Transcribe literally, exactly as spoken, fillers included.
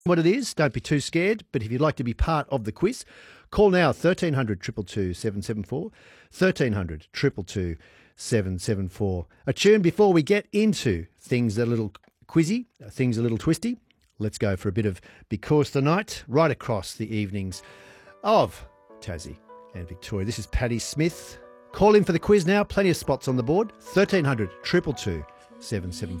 what it is. Don't be too scared. But if you'd like to be part of the quiz, call now thirteen hundred two two two seven seven four, thirteen hundred two two two seven seven four. A tune before we get into things that are a little quizzy, things a little twisty. Let's go for a bit of Because the Night right across the evenings of Tassie and Victoria. This is Patti Smith. Call in for the quiz now. Plenty of spots on the board. thirteen hundred two two two seven seven four.